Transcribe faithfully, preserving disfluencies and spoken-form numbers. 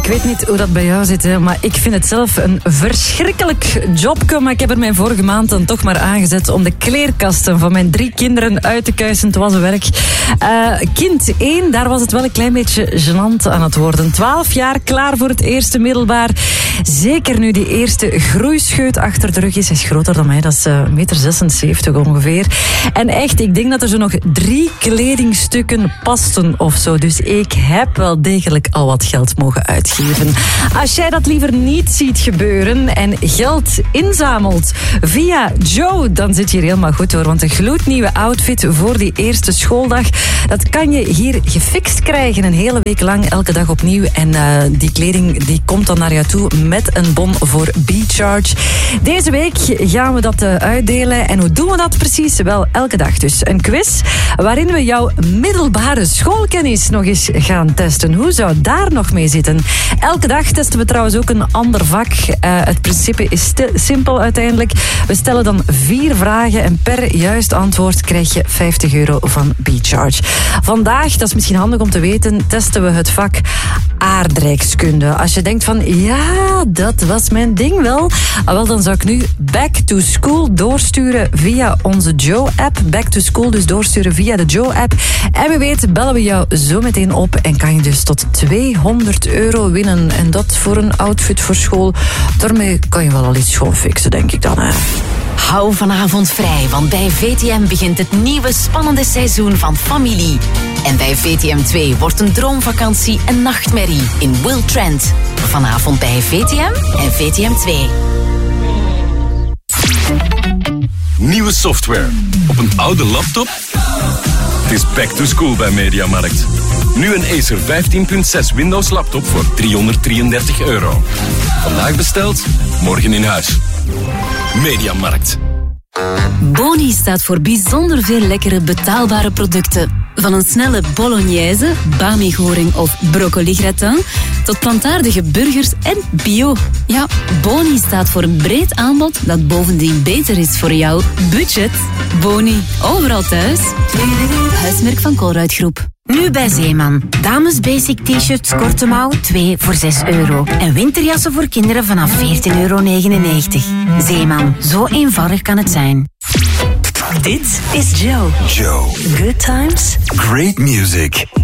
Ik weet niet hoe dat bij jou zit, hè, maar ik vind het zelf een verschrikkelijk jobke. Maar ik heb er mijn vorige maand dan toch maar aangezet om de kleerkasten van mijn drie kinderen uit te kuisen. Het was een werk. Uh, kind één, daar was het wel een klein beetje gênant aan het worden. twaalf jaar, klaar voor het eerste middelbaar. Zeker nu die eerste groeischeut achter de rug is. Hij is groter dan mij, dat is uh, een meter zesenzeventig ongeveer. En echt, ik denk dat er zo nog drie kledingstukken pasten of zo. Dus ik heb wel degelijk al wat geld mogen uitgeven. Als jij dat liever niet ziet gebeuren en geld inzamelt via Joe, dan zit je hier helemaal goed hoor. Want een gloednieuwe outfit voor die eerste schooldag, dat kan je hier gefixt krijgen. Een hele week lang, elke dag opnieuw. En uh, die kleding die komt dan naar jou toe met een bon voor B-Charge. Deze week gaan we dat uh, uitdelen. En hoe doen we dat precies? Wel, elke dag dus een quiz waarin we jouw middelbare schoolkennis nog eens gaan testen. Hoe zou daar nog mee zitten? Elke dag testen we trouwens ook een ander vak. Uh, het principe is stil, simpel uiteindelijk. We stellen dan vier vragen en per juist antwoord krijg je vijftig euro van B-Charge. Vandaag, dat is misschien handig om te weten, testen we het vak aardrijkskunde. Als je denkt van, ja, dat was mijn ding wel. Wel, dan zou ik nu Back to School doorsturen via onze Joe-app. Back to School dus doorsturen via de Joe-app. En wie weet bellen we jou zo meteen op en kan je dus tot tweehonderd euro winnen. En dat voor een outfit voor school. Daarmee kan je wel al iets schoon fixen, denk ik dan. Hè. Hou vanavond vrij, want bij V T M begint het nieuwe spannende seizoen van Familie. En bij V T M twee wordt een droomvakantie een nachtmerrie in Will Trent. Vanavond bij V T M en V T M twee. Nieuwe software op een oude laptop? Het is back to school bij Mediamarkt. Nu een Acer vijftien punt zes Windows laptop voor driehonderddrieëndertig euro. Vandaag besteld, morgen in huis. Mediamarkt. Boni staat voor bijzonder veel lekkere betaalbare producten. Van een snelle bolognese, bami-goring of broccoli-gratin tot plantaardige burgers en bio. Ja, Boni staat voor een breed aanbod dat bovendien beter is voor jouw budget. Boni, overal thuis. Huismerk van Colruyt Groep. Nu bij Zeeman. Dames basic t-shirts korte mouw twee voor zes euro. En winterjassen voor kinderen vanaf veertien euro negenennegentig. Zeeman, zo eenvoudig kan het zijn. Dit is Joe. Joe. Good times. Great music.